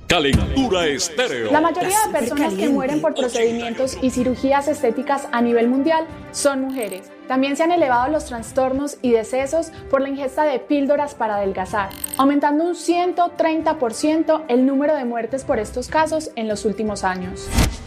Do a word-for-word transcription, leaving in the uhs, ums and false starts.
Calentura Estéreo. La mayoría de personas que mueren por procedimientos y cirugías estéticas a nivel mundial son mujeres. También se han elevado los trastornos y decesos por la ingesta de píldoras para adelgazar, aumentando un ciento treinta por ciento el número de muertes por estos casos en los últimos años.